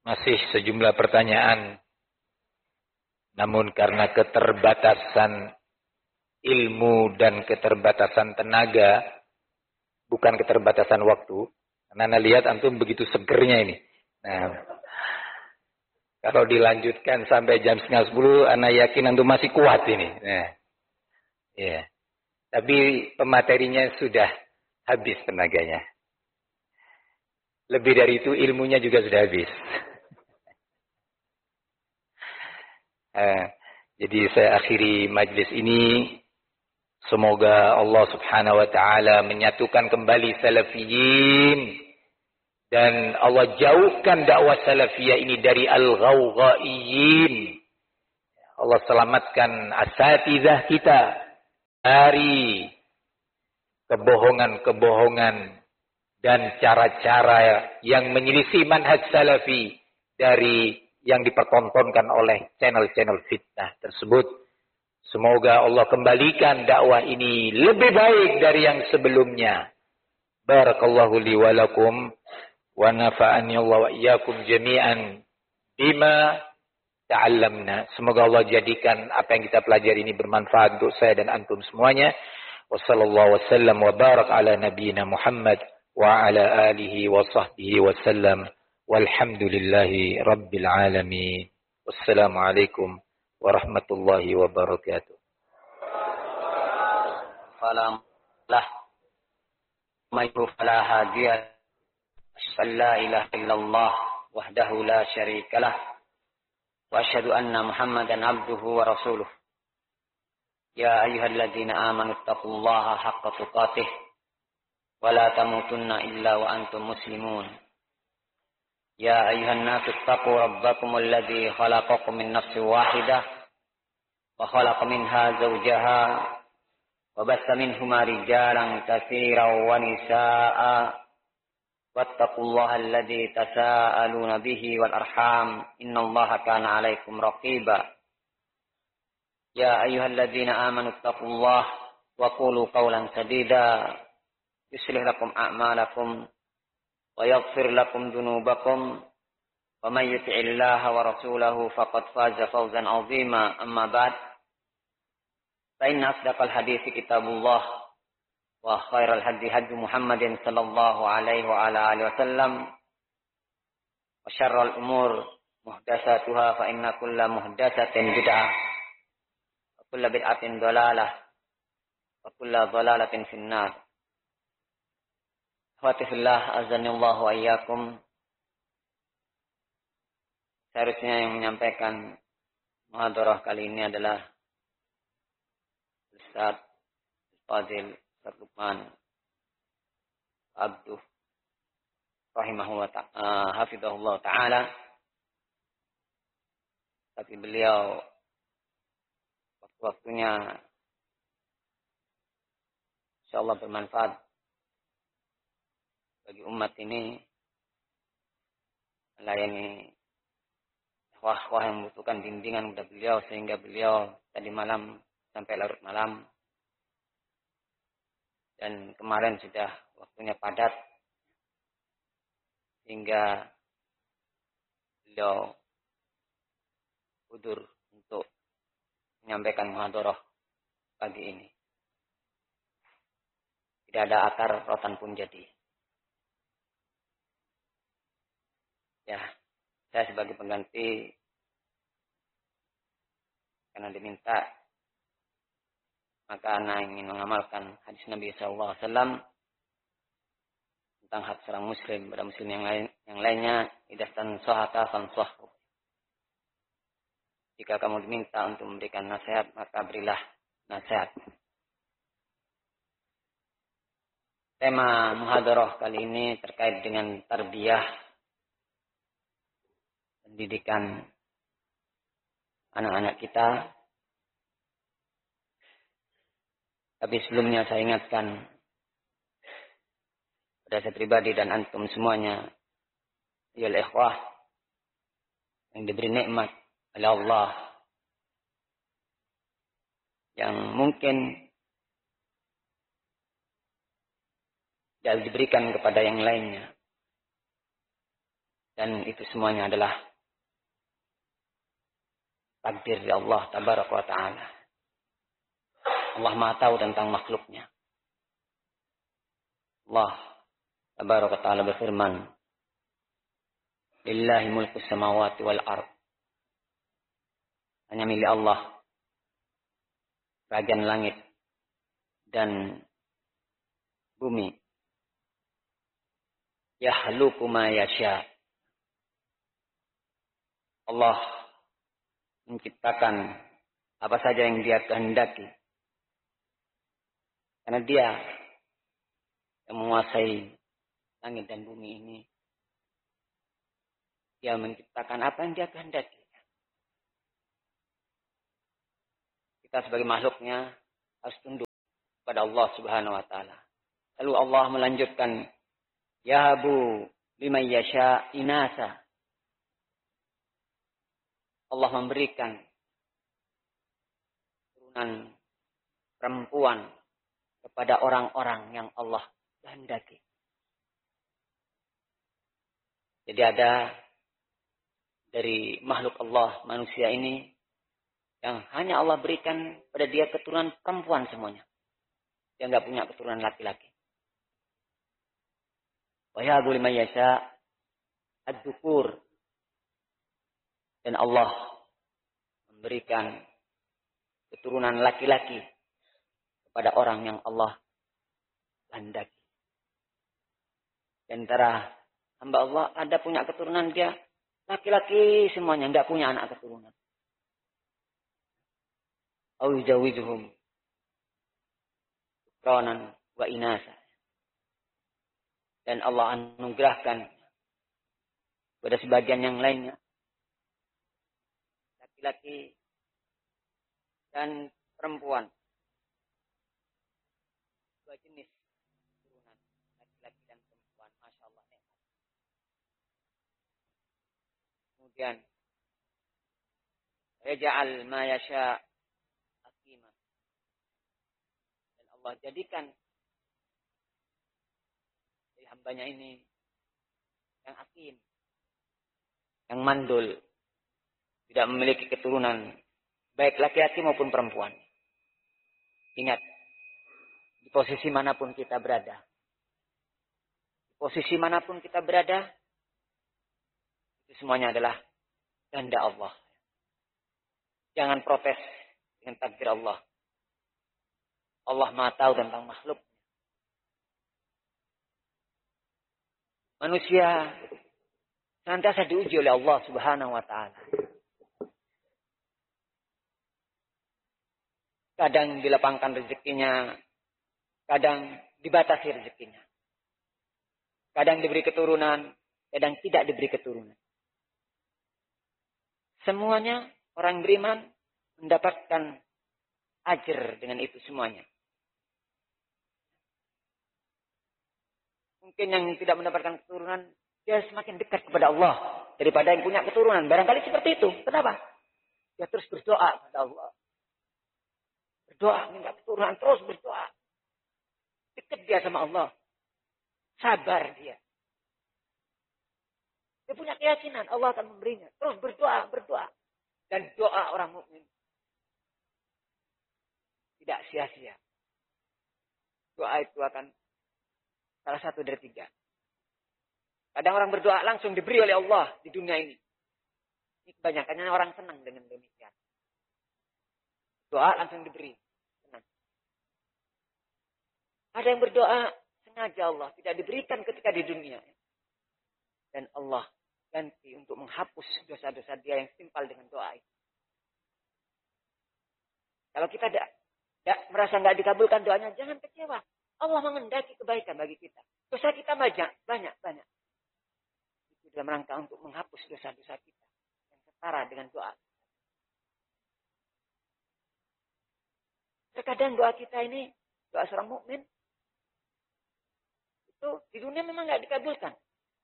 Masih sejumlah pertanyaan, namun karena keterbatasan ilmu dan keterbatasan tenaga, bukan keterbatasan waktu. Karena Anda lihat antum begitu segernya ini. Nah, kalau dilanjutkan sampai jam 9:30, Anda yakin antum masih kuat ini. Nah, ya. Tapi pematerinya sudah habis tenaganya. Lebih dari itu ilmunya juga sudah habis. Jadi saya akhiri majlis ini. Semoga Allah subhanahu wa ta'ala menyatukan kembali salafiyin. Dan Allah jauhkan dakwah salafiyah ini dari al-ghawghaiyin. Allah selamatkan asatidzah kita dari kebohongan-kebohongan dan cara-cara yang menyelisih manhaj salafi dari yang dipertontonkan oleh channel-channel fitnah tersebut. Semoga Allah kembalikan dakwah ini lebih baik dari yang sebelumnya. Barakallahu li wa lakum wa nafa'ani Allah wa iyyakum jami'an bima ta'allamna. Semoga Allah jadikan apa yang kita pelajari ini bermanfaat untuk saya dan antum semuanya. Wassallallahu wasallam wa barak ala nabiyyina Muhammad wa ala alihi wa sahbihi wasallam. Walhamdulillahi rabbil alamin. Wassalamualaikum warahmatullahi wabarakatuh. Falam lah mayyu fala hadiya la ilaha illallah wahdahu la syarikalah wa asyhadu anna Muhammadan abduhu wa rasuluh. Ya ayyuhalladzina amanu taqullaha haqqa tuqatih wa la tamutunna illa wa antum muslimun. Ya ayyuhan nasu taqu rabbakumul ladzi khalaqakum min nafsin wahidah wa khalaqa minha zawjaha wa bassa minhuma rijalan katsiran wa nisaa'a wattaqullaha alladzi tasaaluna bihi wal arham innallaha kana 'alaikum raqiba. Ya ayyuhalladzina amanu taqullaha wa qulu qawlan sadida yuslih lakum a'malakum wa yaghfir lakum dhunubakum wa may yuti'illaha wa rasulahu faqad faza fawzan 'azima. Amma ba'd, fa inna asdaqal hadithi kitabullah wa khairal hadi hadi Muhammadin sallallahu alaihi wa ala alihi wasallam wa syarrul umur muhdatsatuha fa inna kulla muhdatsatin bid'ah wa kulla bid'atin dhalalah wa kulla dhalalatin finnar. Fatihillah azanillahu wa iyyakum. Seharusnya yang menyampaikan muhadarah kali ini adalah Ustaz Fadil Lukman Abduh rahimahullah hafizahullah ta'ala. Tapi beliau waktu-waktunya insyaallah bermanfaat bagi umat ini, melayani ikhwah yang membutuhkan bimbingan kepada beliau, sehingga beliau tadi malam sampai larut malam, dan kemarin sudah waktunya padat sehingga beliau udzur untuk menyampaikan muhadarah pagi ini. Tidak ada akar rotan pun jadi. Ya, saya sebagai pengganti karena diminta, maka ana ingin mengamalkan hadis Nabi sallallahu alaihi wasallam tentang hak seorang muslim pada muslim yang lainnya. Idastan sahaka fansahhu. Jika kamu diminta untuk memberikan nasihat, maka berilah nasihat. Tema muhadarah kali ini terkait dengan tarbiyah, pendidikan anak-anak kita. Tapi sebelumnya saya ingatkan pada saya pribadi dan antum semuanya, ya ikhwah, yang diberi nikmat oleh Allah, yang mungkin tidak diberikan kepada yang lainnya. Dan itu semuanya adalah takdir dari Allah Tabaraka wa Ta'ala. Allah Maha tahu tentang makhluknya. Allah Tabaraka wa Ta'ala berfirman, Lillahi mulku samawati wal ard. Hanya milik Allah kerajaan langit dan bumi. Yahluku ma yasha. Allah menciptakan apa saja yang Dia kehendaki. Karena Dia yang menguasai langit dan bumi ini. Dia menciptakan apa yang Dia kehendaki. Kita sebagai makhluknya harus tunduk kepada Allah Subhanahu wa Ta'ala. Lalu Allah melanjutkan, Yahabu liman yasha inasa. Allah memberikan turunan perempuan kepada orang-orang yang Allah kehendaki. Jadi ada dari makhluk Allah, manusia ini, yang hanya Allah berikan pada dia keturunan perempuan semuanya. Dia nggak punya keturunan laki-laki. Wa yahabu liman yasha ad-dukur. Dan Allah memberikan keturunan laki-laki kepada orang yang Allah kehendaki. Di antara hamba Allah ada punya keturunan dia laki-laki semuanya, tidak punya anak keturunan. Au yujawizuhum dzukuranan wa inasa. Dan Allah anugerahkan kepada sebagian yang lainnya laki-laki dan perempuan, dua jenis turunan laki-laki dan perempuan. Masya Allah. Kemudian yaj'al ma yasha aqima. Dan Allah jadikan dari hambanya ini yang aqim, yang mandul, tidak memiliki keturunan, baik laki-laki maupun perempuan. Ingat, di posisi manapun kita berada, itu semuanya adalah kehendak Allah. Jangan protes dengan takdir Allah. Allah Maha tahu tentang makhluk. Manusia senantiasa diuji oleh Allah Subhanahu wa Ta'ala. Kadang dilapangkan rezekinya, kadang dibatasi rezekinya. Kadang diberi keturunan, kadang tidak diberi keturunan. Semuanya orang beriman mendapatkan ajar dengan itu semuanya. Mungkin yang tidak mendapatkan keturunan, dia semakin dekat kepada Allah daripada yang punya keturunan. Barangkali seperti itu. Kenapa? Dia terus berdoa kepada Allah. Berdoa, minta keturunan, terus berdoa. Dekat dia sama Allah. Sabar dia. Dia punya keyakinan Allah akan memberinya. Terus berdoa. Dan doa orang mukmin tidak sia-sia. Doa itu akan salah satu dari tiga. Kadang orang berdoa langsung diberi oleh Allah di dunia ini. Ini kebanyakannya orang senang dengan demikian. Doa langsung diberi. Senang. Ada yang berdoa sengaja Allah tidak diberikan ketika di dunia. Dan Allah ganti untuk menghapus dosa-dosa dia yang setimpal dengan doa itu. Kalau kita tidak merasa nggak dikabulkan doanya, jangan kecewa. Allah mengendaki kebaikan bagi kita. Dosa kita banyak. Itu dalam rangka untuk menghapus dosa-dosa kita yang setara dengan doa. Terkadang doa kita ini, doa seorang mukmin itu di dunia memang nggak dikabulkan.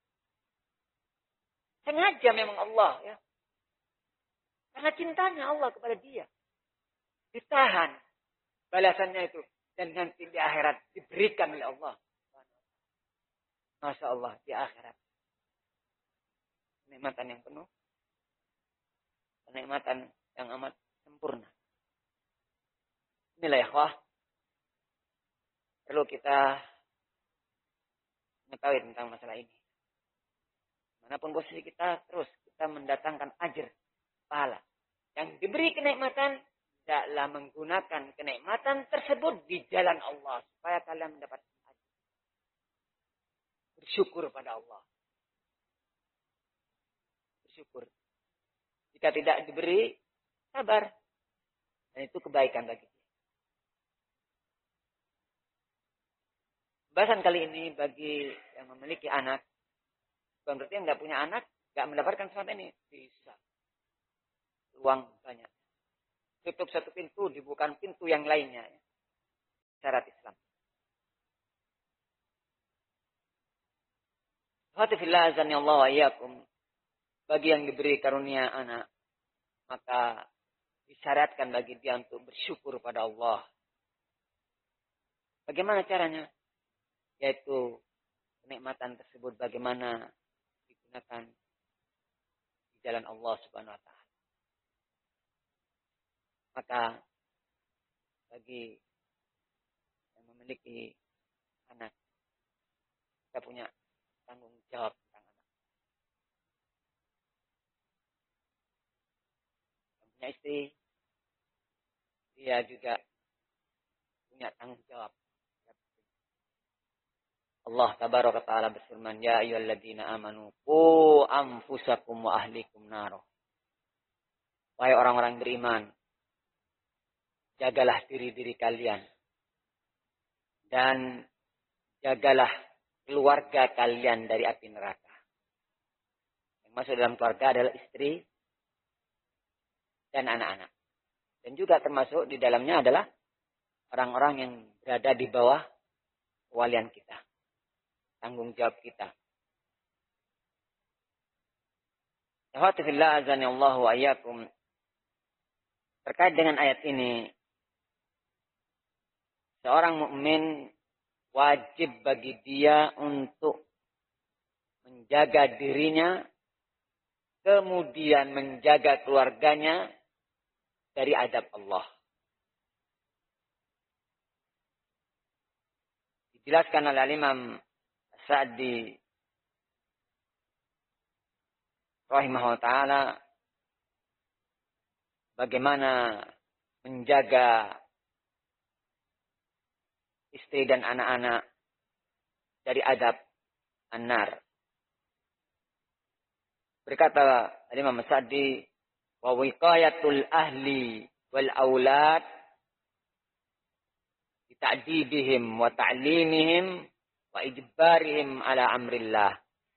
Sengaja memang Allah, ya. Karena cintanya Allah kepada dia. Ditahan balasannya itu. Dan nanti di akhirat diberikan oleh Allah. Masya Allah, di akhirat. kenikmatan yang penuh, kenikmatan yang amat sempurna. Inilah ya, perlu kita mengetahui tentang masalah ini. Manapun posisi kita, terus kita mendatangkan ajar, pahala. Yang diberi kenikmatan, tidaklah menggunakan kenikmatan tersebut di jalan Allah. Supaya kalian mendapat ajar. Bersyukur pada Allah. Bersyukur. Jika tidak diberi, sabar. Dan itu kebaikan bagi dia. Bahasan kali ini bagi yang memiliki anak. Bukan berarti yang nggak punya anak, nggak mendapatkan sesuatu ini. Bisa. Luang banyak. Tutup satu pintu, dibuka pintu yang lainnya. Ya. Syarat Islam. Hatifillah azani Allah wa iyyakum. Bagi yang diberi karunia anak, maka disyaratkan bagi dia untuk bersyukur pada Allah. Bagaimana caranya? Yaitu kenikmatan tersebut bagaimana digunakan di jalan Allah Subhanahu wa taala. Maka bagi yang memiliki anak, kita punya tanggung jawab tentang anak. Yang punya istri, dia juga punya tanggung jawab. Allah tabaraka ta'ala berfirman, ya ayyuhalladzina amanu qu anfusakum wa ahlikum naro. Wahai orang-orang beriman, jagalah diri-diri kalian dan jagalah keluarga kalian dari api neraka. Yang masuk dalam keluarga adalah istri dan anak-anak. Dan juga termasuk di dalamnya adalah orang-orang yang berada di bawah kewalian kita. Tanggung jawab kita. Alhamdulillah azani Allah wa iyyakum. Terkait dengan ayat ini, seorang mukmin wajib bagi dia untuk menjaga dirinya, kemudian menjaga keluarganya dari azab Allah. Dijelaskan oleh Imam Sa'di rahimahullah ta'ala bagaimana menjaga istri dan anak-anak dari azab an-nar. Berkata Imam Sa'di, wa wiqayatul ahli wal aulad bi ta'dibihim wa ta'limihim wa ijbarihim ala amrillah.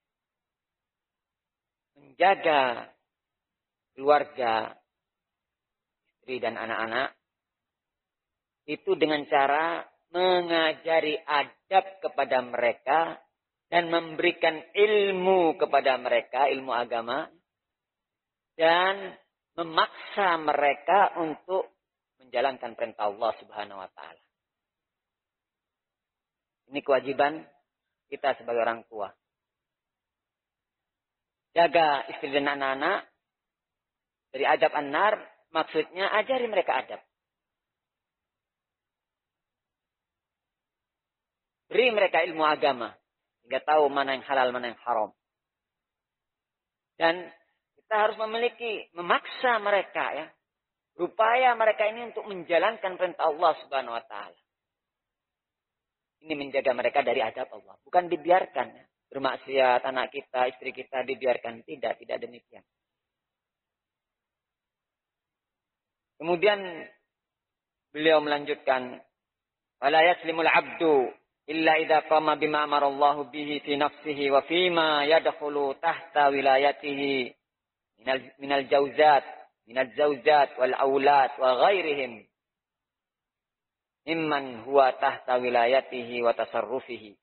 Menjaga keluarga, istri dan anak-anak itu dengan cara mengajari adab kepada mereka dan memberikan ilmu kepada mereka, ilmu agama, dan memaksa mereka untuk menjalankan perintah Allah Subhanahu wa taala. Ini kewajiban kita sebagai orang tua. Jaga istri dan anak-anak dari adab an-nar, maksudnya ajari mereka adab. Beri mereka ilmu agama, sehingga tahu mana yang halal, mana yang haram. Dan kita harus memaksa mereka, ya, berupaya mereka ini untuk menjalankan perintah Allah Subhanahu wa taala. Ini menjaga mereka dari azab Allah. Bukan dibiarkan, ya, bermaksiat anak kita, istri kita dibiarkan. Tidak demikian. Kemudian beliau melanjutkan, wala yaslimul abdu illa idza qama bima amarallahu bihi fi nafsihi wa fima yadkhulu tahta wilayatihi minal zawjat wal aulad wa ghairihim mimman huwa tahta wilayatihi wa tasarrufihi.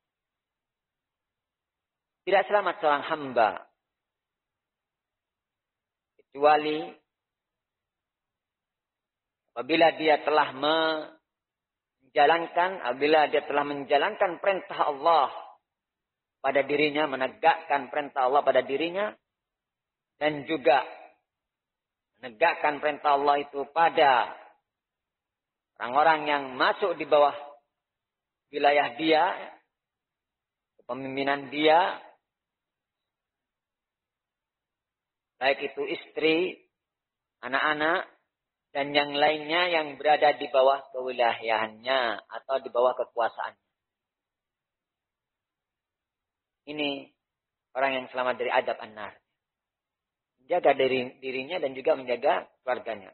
Tidak selamat seorang hamba kecuali apabila dia telah menjalankan perintah Allah pada dirinya, menegakkan perintah Allah pada dirinya, dan juga menegakkan perintah Allah itu pada orang-orang yang masuk di bawah wilayah dia, kepemimpinan dia, baik itu istri, anak-anak, dan yang lainnya yang berada di bawah kewilayahannya atau di bawah kekuasaannya. Ini orang yang selamat dari adab an-nar. Menjaga dirinya dan juga menjaga keluarganya.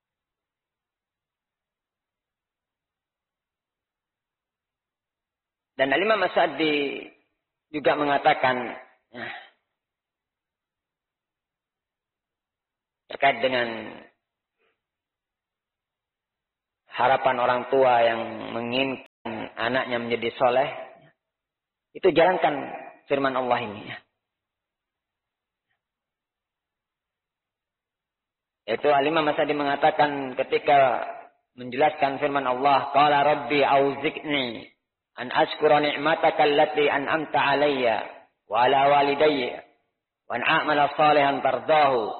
Dan Al-Imam As-Sa'di juga mengatakan terkait dengan harapan orang tua yang menginginkan anaknya menjadi soleh, itu jalankan firman Allah ini. Yaitu Al-Imam As-Sa'di mengatakan ketika menjelaskan firman Allah, qala rabbi auzi'ni an ashkura ni'mataka allati an'amta 'alayya wa 'ala walidayya wa an a'mala salihan tardahu.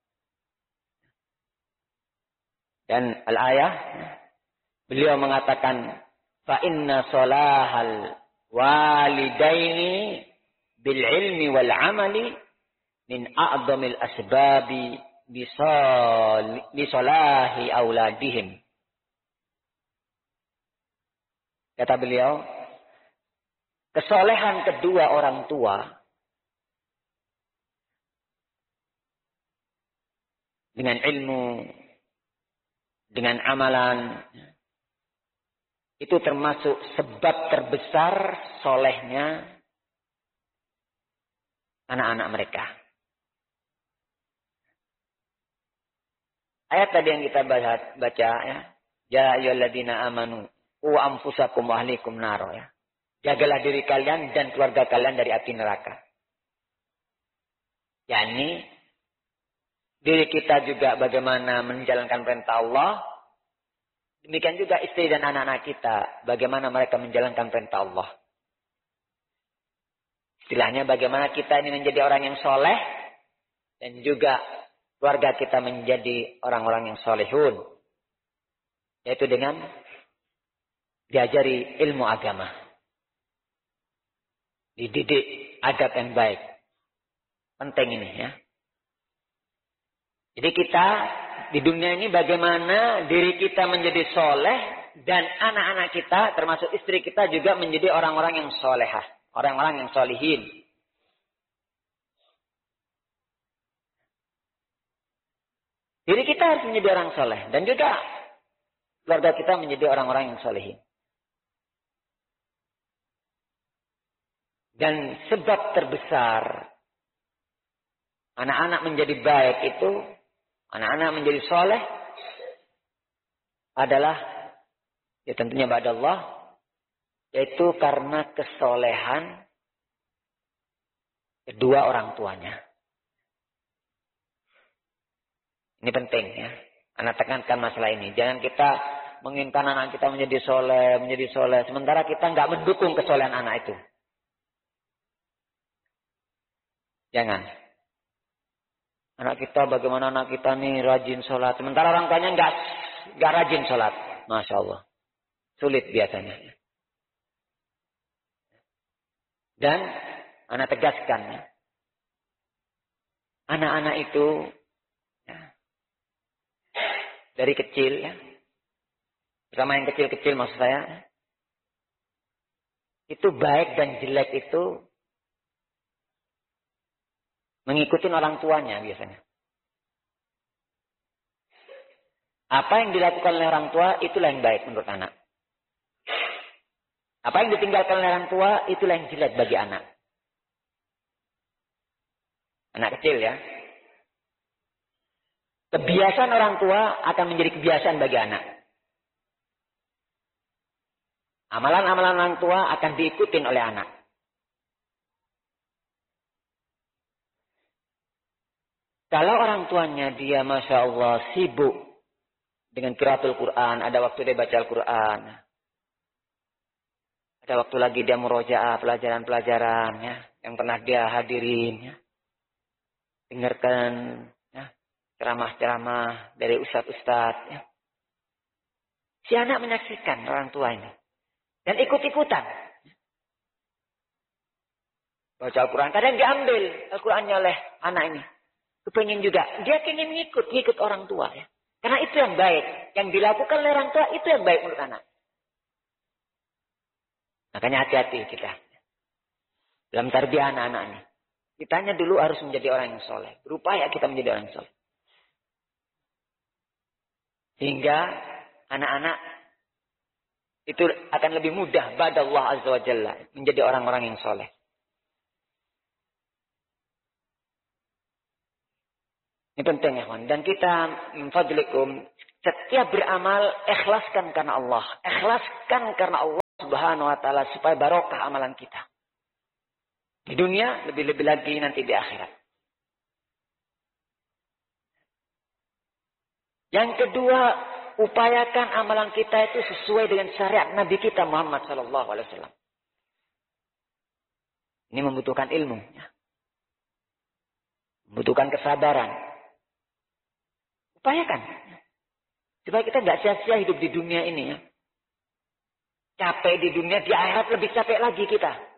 Dan al-ayah beliau mengatakan fa inna salahal walidaini bil ilmi wal amali min a'dhamil asbabi bisalahi auladihim. Kata beliau, kesolehan kedua orang tua dengan ilmu, dengan amalan, itu termasuk sebab terbesar solehnya anak-anak mereka. Ayat tadi yang kita baca ya, ya ayyuhalladzina amanu qu anfusakum wa ahlikum nar ya. Jagalah diri kalian dan keluarga kalian dari api neraka. yakni diri kita juga bagaimana menjalankan perintah Allah. Demikian juga istri dan anak-anak kita, bagaimana mereka menjalankan perintah Allah. Istilahnya bagaimana kita ini menjadi orang yang soleh, dan juga keluarga kita menjadi orang-orang yang solehun. Yaitu dengan diajari ilmu agama. Dididik adab yang baik. Penting ini ya. Jadi kita di dunia ini bagaimana diri kita menjadi soleh dan anak-anak kita termasuk istri kita juga menjadi orang-orang yang solehah. Orang-orang yang solihin. Diri kita harus menjadi orang soleh. Dan juga keluarga kita menjadi orang-orang yang solihin. Dan sebab terbesar anak-anak menjadi baik itu, anak-anak menjadi soleh adalah ya tentunya ba'da Allah, yaitu karena kesolehan kedua orang tuanya. Ini penting ya. Anak tekankan masalah ini. Jangan kita menginginkan anak kita menjadi soleh, sementara kita nggak mendukung kesolehan anak itu. Jangan. Anak kita, bagaimana anak kita nih rajin sholat. Sementara orang tuanya nggak rajin sholat. Masya Allah. Sulit biasanya. Dan anak tegaskan. Ya. Anak-anak itu ya, dari kecil. Ya, bersama yang kecil-kecil maksud saya. Ya, itu baik dan jelek itu mengikuti orang tuanya biasanya. Apa yang dilakukan oleh orang tua, itulah yang baik menurut anak. Apa yang ditinggalkan oleh orang tua, itulah yang jelek bagi anak. Anak kecil ya. Kebiasaan orang tua akan menjadi kebiasaan bagi anak. Amalan-amalan orang tua akan diikutin oleh anak. Kalau orang tuanya dia Masya Allah sibuk dengan qiraatul Quran, ada waktu dia baca Al-Quran. Ada waktu lagi dia murojaah pelajaran-pelajaran ya, yang pernah dia hadirin. Ya. dengarkan ya, ceramah-ceramah dari ustadz-ustadz. Ya. Si anak menyaksikan orang tua ini. Dan ikut-ikutan. Baca Al-Quran. Kadang diambil Al-Qurannya oleh anak ini. Kepengen juga. Dia ingin ngikut orang tua. Ya. Karena itu yang baik. Yang dilakukan oleh orang tua itu yang baik menurut anak. Makanya hati-hati kita. Dalam tarbiyah anak-anak ini. Kitanya dulu harus menjadi orang yang soleh. Berupaya kita menjadi orang yang soleh. Hingga anak-anak itu akan lebih mudah pada Allah Azza wa Jalla. Menjadi orang-orang yang soleh. Ini penting ya kawan. Dan kita minfadlikum. Setiap beramal ikhlaskan karena Allah. Ikhlaskan karena Allah Subhanahu wa ta'ala. Supaya barokah amalan kita. Di dunia lebih-lebih lagi nanti di akhirat. Yang kedua, upayakan amalan kita itu sesuai dengan syariat Nabi kita Muhammad SAW. Ini membutuhkan ilmu. Ya. Membutuhkan kesabaran. Upayakan. Supaya kita nggak sia-sia hidup di dunia ini. Ya. Capek di dunia, di akhirat lebih capek lagi kita.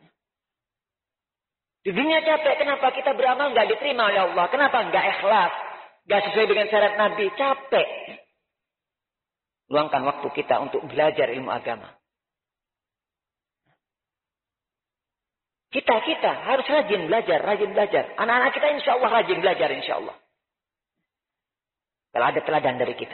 Di dunia capek, kenapa kita beramal nggak diterima oleh Allah? Kenapa nggak ikhlas? Nggak sesuai dengan syarat Nabi, capek. Luangkan waktu kita untuk belajar ilmu agama. Kita harus rajin belajar. Anak-anak kita insya Allah rajin belajar, insya Allah. Kalau ada teladan dari kita.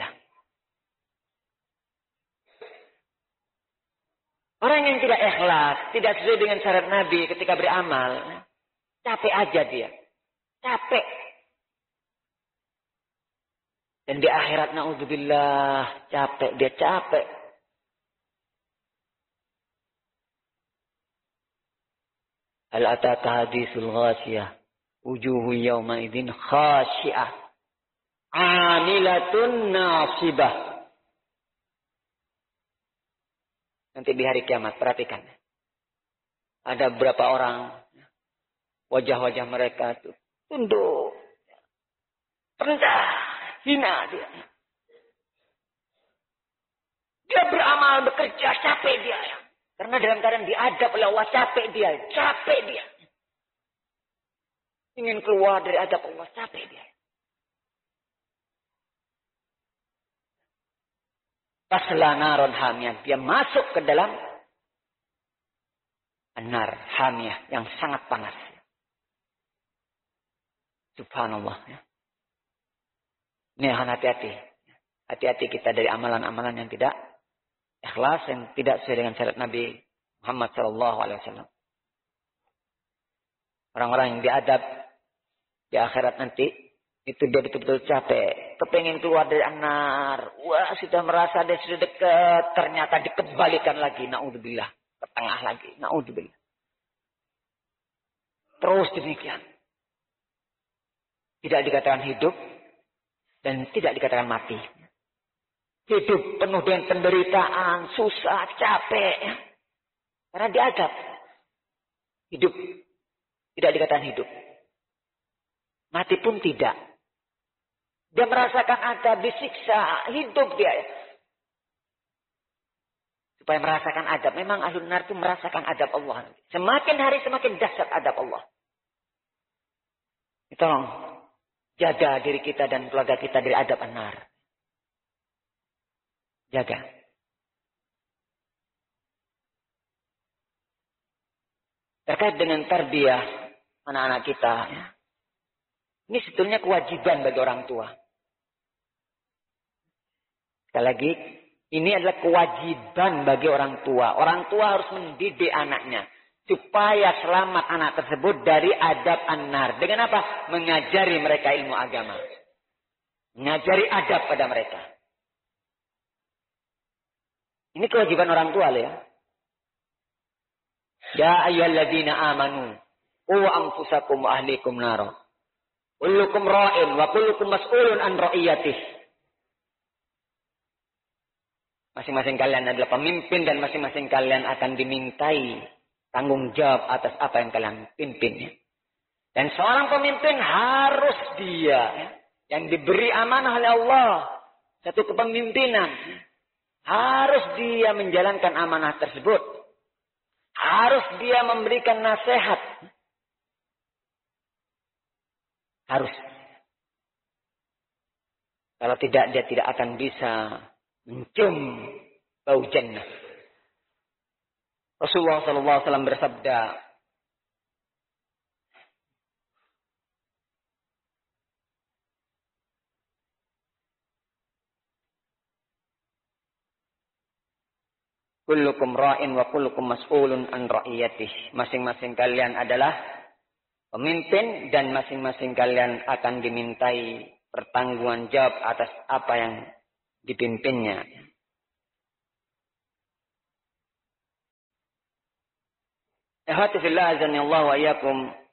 Orang yang tidak ikhlas, tidak sesuai dengan syarat Nabi ketika beramal, capek aja dia. Capek. Dan di akhirat na'udzubillah. Capek. Dia capek. Al-ataka hadisul ghasiyah. Wujuhu yawma idin khasyiah. Amilatun nasibah. Nanti di hari kiamat. Perhatikan. Ada beberapa orang. Wajah-wajah mereka itu tunduk, rendah, hina dia. Dia beramal, bekerja, capek dia. Karena dalam keadaan diadab oleh Allah, capek dia. Ingin keluar dari adab Allah, capek dia. Tasla naron hamiyah. Dia masuk ke dalam nar hamiyah yang sangat panas. Subhanallah. Ini akan hati-hati. Hati-hati kita dari amalan-amalan yang tidak ikhlas, yang tidak sesuai dengan syariat Nabi Muhammad SAW. Orang-orang yang diadab di akhirat nanti, itu dia betul-betul capek. Kepengen keluar dari anar. Wah, sudah merasa dia sudah dekat. Ternyata dikembalikan lagi. Na'udzubillah. Ke tengah lagi. Na'udzubillah. Terus demikian. Tidak dikatakan hidup dan tidak dikatakan mati. Hidup penuh dengan penderitaan, susah, capek. Karena diadab. Hidup tidak dikatakan hidup. Mati pun tidak. Dia merasakan adab, disiksa, hidup dia. Supaya merasakan adab. Memang ahlun nar itu merasakan adab Allah. Semakin hari semakin dahsyat adab Allah. Tolong. Jaga diri kita dan keluarga kita dari adab an-nar. Jaga. Terkait dengan tarbiyah anak-anak kita. Ya. Ini sebetulnya kewajiban bagi orang tua. Sekali lagi, ini adalah kewajiban bagi orang tua. Orang tua harus mendidik anaknya. Supaya selamat anak tersebut dari adab an-nar. Dengan apa? Mengajari mereka ilmu agama. Mengajari adab pada mereka. Ini kewajiban orang tua ya. Ya ayyuhalladzina amanu. Qu anfusakum wa ahlikum nara. Kullukum ra'in wa kullukum mas'ulun an ra'iyatih. Masing-masing kalian adalah pemimpin dan masing-masing kalian akan dimintai tanggung jawab atas apa yang kalian pimpinnya. Dan seorang pemimpin harus dia yang diberi amanah oleh Allah, satu kepemimpinan, harus dia menjalankan amanah tersebut. Harus dia memberikan nasihat. Harus. Kalau tidak, dia tidak akan bisa mencium bau jannah. Rasulullah SAW bersabda, kullukum ra'in wa kullukum mas'ulun an ra'iyatih. Masing-masing kalian adalah pemimpin dan masing-masing kalian akan dimintai pertanggungan jawab atas apa yang dipimpinnya. Ihwati fillah azanillahu wa iyyakum.